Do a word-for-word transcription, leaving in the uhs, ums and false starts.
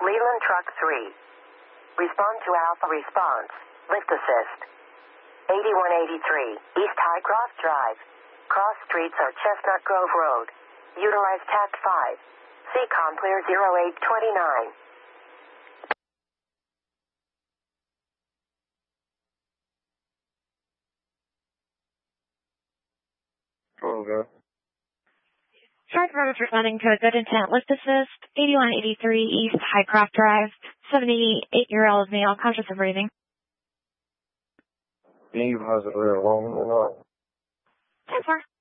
Leland Truck three. Respond to Alpha response. Lift assist. eighty-one eighty-three, East High Cross Drive. Cross streets are Chestnut Grove Road. Utilize Tact five. C COM clear zero eight twenty-nine. Okay. Charge Road is responding to a good intent lift assist, eighty-one eighty-three East Highcroft Drive, seventy-eight-year-old male, conscious of breathing. Being positively alone or not? ten four.